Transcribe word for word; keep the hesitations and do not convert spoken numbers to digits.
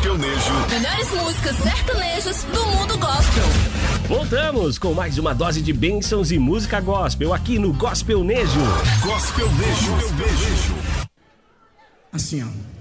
Gospelnejo. Melhores músicas sertanejas do mundo gospel. Voltamos com mais uma dose de bênçãos e música gospel aqui no Gospelnejo. Gospelnejo. Gospelnejo. Assim, ó.